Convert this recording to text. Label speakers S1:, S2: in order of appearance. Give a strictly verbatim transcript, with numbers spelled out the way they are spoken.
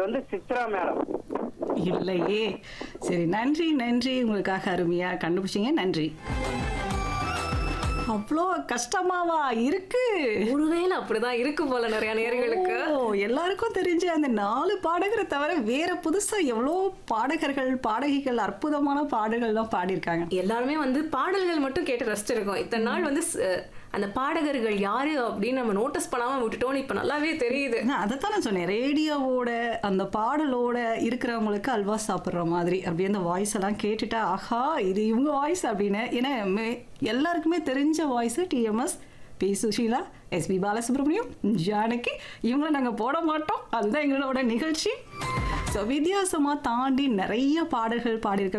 S1: வந்து சித்ரா மேடம்.
S2: இல்லையே. சரி, நன்றி நன்றி. உங்களுக்காக அருமையா கண்டுபிடிச்சீங்க. நன்றி. அவ்வளோ கஷ்டமாவா இருக்கு?
S3: ஒருவேளை அப்படிதான் இருக்கு போல நிறைய நேர்களுக்கு.
S2: ஓ, எல்லாருக்கும் தெரிஞ்ச அந்த நாலு பாடகரை தவிர வேற புதுசா எவ்வளோ பாடகர்கள் பாடகிகள் அற்புதமான பாடல்கள்லாம் பாடியிருக்காங்க.
S3: எல்லாருமே வந்து பாடல்கள் மட்டும் கேட்டு ரசிச்சிருக்கோம். இத்தனை நாள் வந்து ஸ்- அந்த பாடகர்கள் யாரு அப்படின்னு நம்ம நோட்டீஸ் பண்ணாம விட்டுட்டோம்னு இப்ப நல்லாவே தெரியுது.
S2: நான் அதைத்தான் நான் சொன்னேன். ரேடியோவோட அந்த பாடலோட இருக்கிறவங்களுக்கு அல்வா சாப்பிட்ற மாதிரி அப்படியே அந்த வாய்ஸ் எல்லாம் கேட்டுட்டா ஆஹா இது இவங்க வாய்ஸ் அப்படின்னு. ஏன்னா மே- எல்லாருக்குமே தெரிஞ்ச voice TMS, B Sushila, SP Balasubramaniam, Janaki. இவங்களை நாங்கள் போட மாட்டோம். அதுதான் எங்களோட நிகழ்ச்சி. ஸோ வித்தியாசமாக தாண்டி நிறைய பாடல்கள் பாடியிருக்க